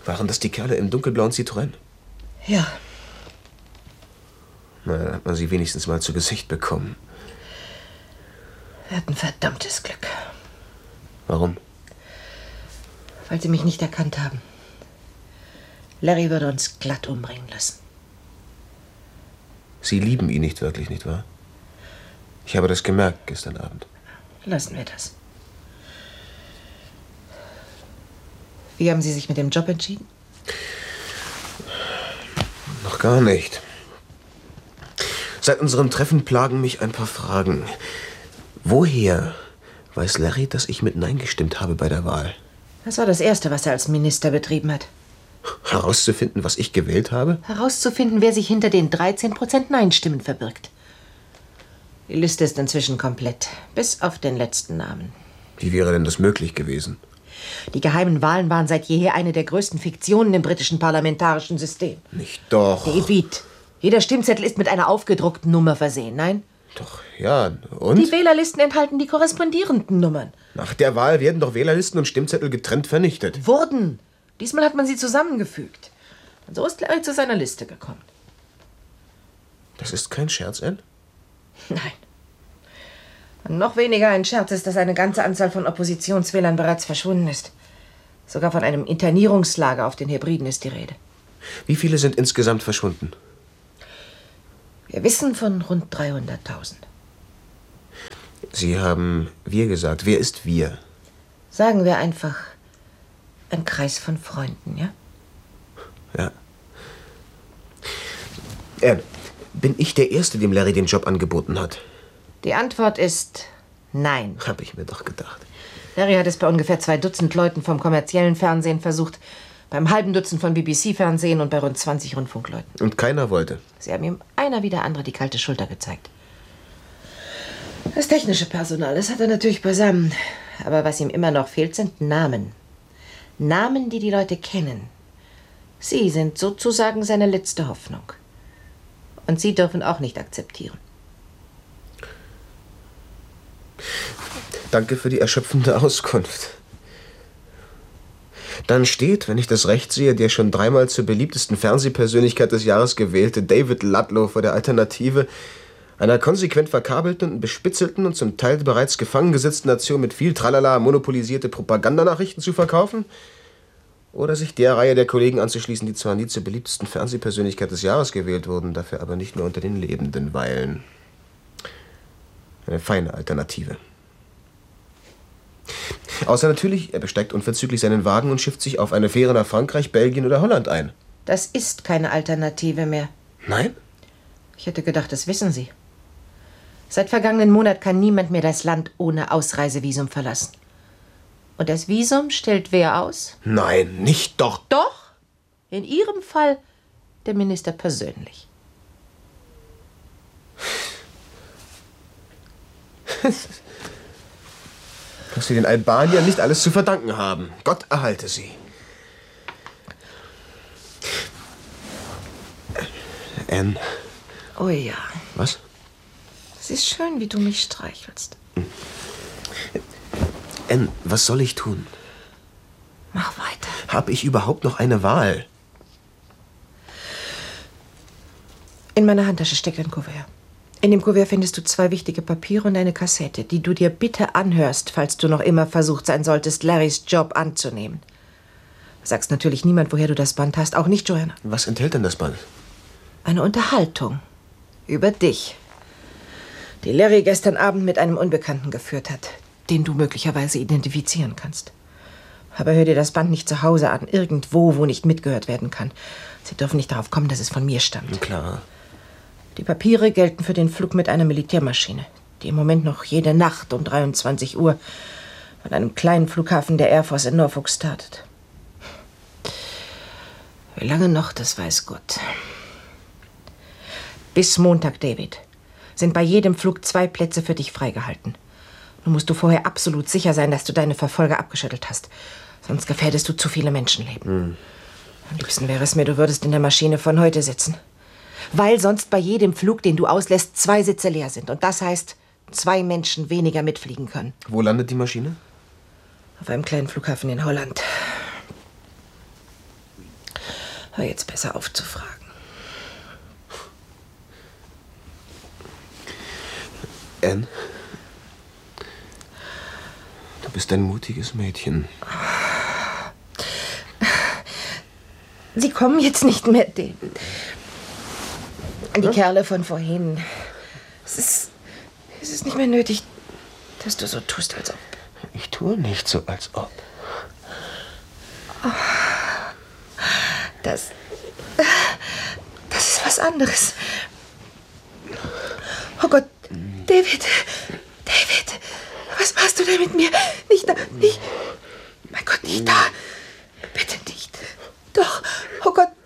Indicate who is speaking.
Speaker 1: Waren das die Kerle im dunkelblauen Citroën?
Speaker 2: Ja.
Speaker 1: Na, dann hat man sie wenigstens mal zu Gesicht bekommen.
Speaker 2: Wir hatten verdammtes Glück.
Speaker 1: Warum?
Speaker 2: Weil sie mich nicht erkannt haben. Larry würde uns glatt umbringen lassen.
Speaker 1: Sie lieben ihn nicht wirklich, nicht wahr? Ich habe das gemerkt gestern Abend.
Speaker 2: Lassen wir das. Wie haben Sie sich mit dem Job entschieden?
Speaker 1: Noch gar nicht. Seit unserem Treffen plagen mich ein paar Fragen. Woher weiß Larry, dass ich mit Nein gestimmt habe bei der Wahl?
Speaker 2: Das war das Erste, was er als Minister betrieben hat.
Speaker 1: Herauszufinden, was ich gewählt habe?
Speaker 2: Herauszufinden, wer sich hinter den 13% Nein-Stimmen verbirgt. Die Liste ist inzwischen komplett, bis auf den letzten Namen.
Speaker 1: Wie wäre denn das möglich gewesen?
Speaker 2: Die geheimen Wahlen waren seit jeher eine der größten Fiktionen im britischen parlamentarischen System.
Speaker 1: Nicht doch.
Speaker 2: David, jeder Stimmzettel ist mit einer aufgedruckten Nummer versehen, nein?
Speaker 1: Doch, ja, und?
Speaker 2: Die Wählerlisten enthalten die korrespondierenden Nummern.
Speaker 1: Nach der Wahl werden doch Wählerlisten und Stimmzettel getrennt vernichtet.
Speaker 2: Wurden. Diesmal hat man sie zusammengefügt. Und so ist Larry zu seiner Liste gekommen.
Speaker 1: Das ist kein Scherz, Anne?
Speaker 2: Nein. Und noch weniger ein Scherz ist, dass eine ganze Anzahl von Oppositionswählern bereits verschwunden ist. Sogar von einem Internierungslager auf den Hebriden ist die Rede.
Speaker 1: Wie viele sind insgesamt verschwunden?
Speaker 2: Wir wissen von rund 300.000.
Speaker 1: Sie haben wir gesagt. Wer ist wir?
Speaker 2: Sagen wir einfach ein Kreis von Freunden, ja?
Speaker 1: Ja. Bin ich der Erste, dem Larry den Job angeboten hat?
Speaker 2: Die Antwort ist nein.
Speaker 1: Hab ich mir doch gedacht.
Speaker 2: Larry hat es bei ungefähr 2 Dutzend Leuten vom kommerziellen Fernsehen versucht, beim halben Dutzend von BBC-Fernsehen und bei rund 20 Rundfunkleuten.
Speaker 1: Und keiner wollte?
Speaker 2: Sie haben ihm einer wie der andere die kalte Schulter gezeigt. Das technische Personal, das hat er natürlich beisammen. Aber was ihm immer noch fehlt, sind Namen. Namen, die die Leute kennen. Sie sind sozusagen seine letzte Hoffnung. Und Sie dürfen auch nicht akzeptieren.
Speaker 1: Danke für die erschöpfende Auskunft. Dann steht, wenn ich das recht sehe, der schon 3-mal zur beliebtesten Fernsehpersönlichkeit des Jahres gewählte David Ludlow vor der Alternative, einer konsequent verkabelten und bespitzelten und zum Teil bereits gefangen gesetzten Nation mit viel Tralala monopolisierte Propagandanachrichten zu verkaufen? Oder sich der Reihe der Kollegen anzuschließen, die zwar nie zur beliebtesten Fernsehpersönlichkeit des Jahres gewählt wurden, dafür aber nicht mehr unter den Lebenden weilen. Eine feine Alternative. Außer natürlich, er besteigt unverzüglich seinen Wagen und schifft sich auf eine Fähre nach Frankreich, Belgien oder Holland ein.
Speaker 2: Das ist keine Alternative mehr.
Speaker 1: Nein?
Speaker 2: Ich hätte gedacht, das wissen Sie. Seit vergangenen Monat kann niemand mehr das Land ohne Ausreisevisum verlassen. Und das Visum stellt wer aus?
Speaker 1: Nein, nicht doch.
Speaker 2: Doch, in Ihrem Fall der Minister persönlich.
Speaker 1: Dass Sie den Albaniern nicht alles zu verdanken haben. Gott erhalte sie. Anne.
Speaker 2: Oh ja.
Speaker 1: Was?
Speaker 2: Es ist schön, wie du mich streichelst.
Speaker 1: Anne, was soll ich tun?
Speaker 2: Mach weiter.
Speaker 1: Habe ich überhaupt noch eine Wahl?
Speaker 2: In meiner Handtasche steckt ein Kuvert. In dem Kuvert findest du 2 wichtige Papiere und eine Kassette, die du dir bitte anhörst, falls du noch immer versucht sein solltest, Larrys Job anzunehmen. Du sagst natürlich niemand, woher du das Band hast, auch nicht Joanna.
Speaker 1: Was enthält denn das Band?
Speaker 2: Eine Unterhaltung über dich, die Larry gestern Abend mit einem Unbekannten geführt hat, den du möglicherweise identifizieren kannst. Aber hör dir das Band nicht zu Hause an, irgendwo, wo nicht mitgehört werden kann. Sie dürfen nicht darauf kommen, dass es von mir stammt.
Speaker 1: Klar.
Speaker 2: Die Papiere gelten für den Flug mit einer Militärmaschine, die im Moment noch jede Nacht um 23 Uhr von einem kleinen Flughafen der Air Force in Norfolk startet. Wie lange noch, das weiß Gott. Bis Montag, David, sind bei jedem Flug 2 Plätze für dich freigehalten. Nun musst du vorher absolut sicher sein, dass du deine Verfolger abgeschüttelt hast. Sonst gefährdest du zu viele Menschenleben. Am liebsten wäre es mir, du würdest in der Maschine von heute sitzen. Weil sonst bei jedem Flug, den du auslässt, 2 Sitze leer sind. Und das heißt, 2 Menschen weniger mitfliegen können.
Speaker 1: Wo landet die Maschine?
Speaker 2: Auf einem kleinen Flughafen in Holland. Hör jetzt besser auf zu fragen.
Speaker 1: Anne, du bist ein mutiges Mädchen.
Speaker 2: Sie kommen jetzt nicht mehr, David. Die Kerle von vorhin. Es ist nicht mehr nötig, dass du so tust, als ob.
Speaker 1: Ich tue nicht so, als ob.
Speaker 2: Das ist was anderes. Oh Gott, David, was machst du denn mit mir? Nicht da, nicht. Mein Gott, nicht da. Bitte nicht. Doch, oh Gott.